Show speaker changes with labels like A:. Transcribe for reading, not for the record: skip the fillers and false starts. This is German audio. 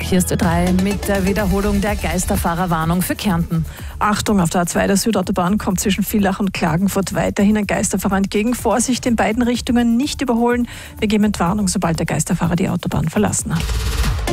A: Hier ist Ö3 mit der Wiederholung der Geisterfahrerwarnung für Kärnten.
B: Achtung, auf der A2 der Südautobahn kommt zwischen Villach und Klagenfurt weiterhin ein Geisterfahrer entgegen. Vorsicht, in beiden Richtungen nicht überholen. Wir geben Entwarnung, sobald der Geisterfahrer die Autobahn verlassen hat.